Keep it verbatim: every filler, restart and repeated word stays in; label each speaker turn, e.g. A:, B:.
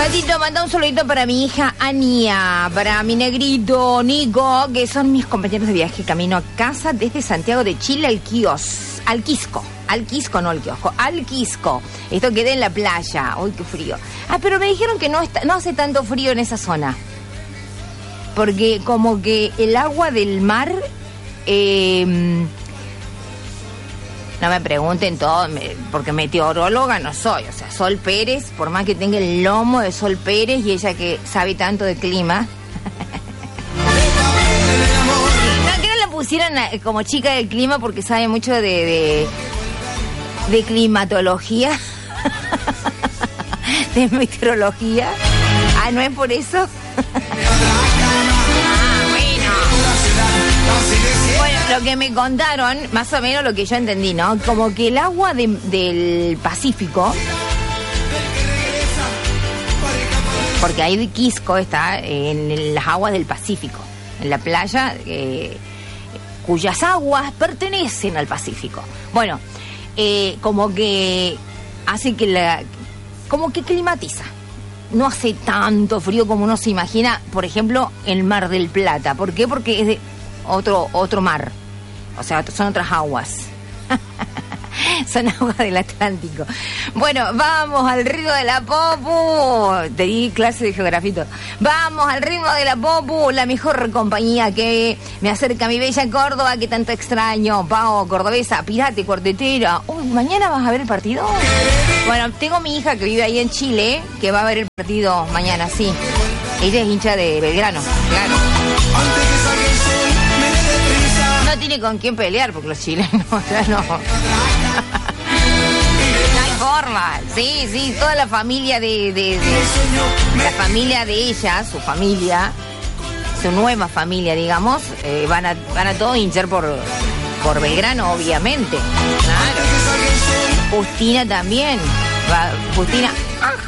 A: Patito, manda un saludito para mi hija Ania, para mi negrito Nico, que son mis compañeros de viaje camino a casa desde Santiago de Chile al Quíos, al Quisco. Al Quisco, no al kiosco, al Quisco. Esto queda en la playa. Uy, qué frío. Ah, pero me dijeron que no, está, no hace tanto frío en esa zona. Porque como que el agua del mar... Eh, no me pregunten todo, porque meteoróloga no soy. O sea, Sol Pérez, por más que tenga el lomo de Sol Pérez y ella que sabe tanto de clima. No, que no la pusieran como chica del clima porque sabe mucho de, de, de climatología, de meteorología. Ah, ¿no es por eso? Bueno, lo que me contaron, más o menos lo que yo entendí, ¿no? Como que el agua de, del Pacífico, porque ahí de Quisco está en las aguas del Pacífico, en la playa, eh, cuyas aguas pertenecen al Pacífico. Bueno, eh, como que hace que la... como que climatiza. No hace tanto frío como uno se imagina, por ejemplo, el Mar del Plata. ¿Por qué? Porque es de otro otro mar. O sea, son otras aguas. Son aguas del Atlántico. Bueno, vamos al ritmo de la popu. Te di clase de geografía. Vamos al ritmo de la popu, la mejor compañía que me acerca a mi bella Córdoba, que tanto extraño. Pau, cordobesa, pirate, cuartetera. Uy, ¿mañana vas a ver el partido? Bueno, tengo mi hija que vive ahí en Chile, que va a ver el partido mañana, sí. Ella es hincha de Belgrano, claro. No tiene con quién pelear, porque los chilenos ya no. No hay forma. Sí, sí, toda la familia de, de, de... La familia de ella, su familia, su nueva familia, digamos, eh, van a van a todos hinchar por, por Belgrano, obviamente. Claro. Justina también. Va, Justina...